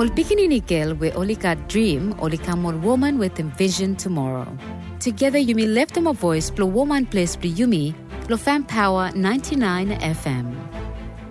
Ol Pikininikel we Olika dream, Olika more woman with envision tomorrow. Together you may lift them a voice, blow woman place, blow Yumi, blow fan power 99 FM.